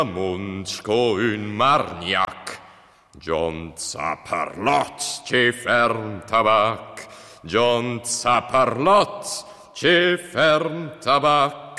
Munchko un marniac. John Tsaparlot, c'è ferm tabac. John Tsaparlot, c'è ferm tabac.